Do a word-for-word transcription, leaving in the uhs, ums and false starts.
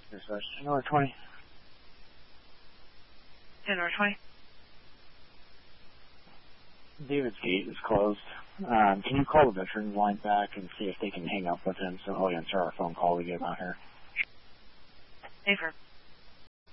Dispatch, ten North twenty. ten North twenty. David's gate is closed. Um, can you call the veterans line back and see if they can hang up with him so he'll answer our phone call we get out here? Affirm.